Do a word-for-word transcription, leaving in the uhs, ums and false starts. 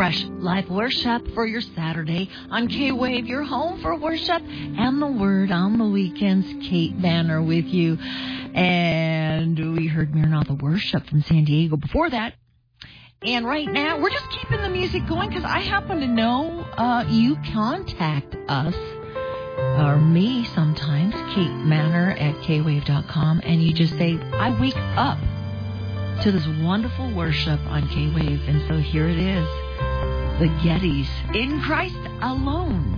Fresh live worship for your Saturday on K-Wave, your home for worship and the Word on the weekends. Kate Banner with you. And we heard Maranatha Worship from San Diego before that. And right now, we're just keeping the music going because I happen to know uh, you contact us, or me sometimes, Kate Manor at K wave dot com, and you just say, I wake up to this wonderful worship on K-Wave. And so here it is, the Gettys, In Christ Alone.